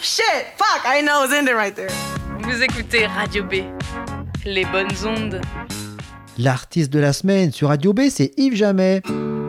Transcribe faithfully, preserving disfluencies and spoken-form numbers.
shit! Fuck! I didn't know it was ending right there. Vous écoutez Radio B, les bonnes ondes. L'artiste de la semaine sur Radio B, c'est Yves Jamais.